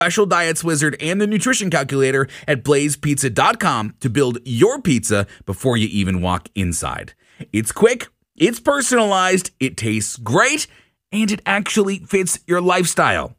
Special Diets Wizard and the nutrition calculator at blazepizza.com to build your pizza before you even walk inside. It's quick, it's personalized, it tastes great, and it actually fits your lifestyle.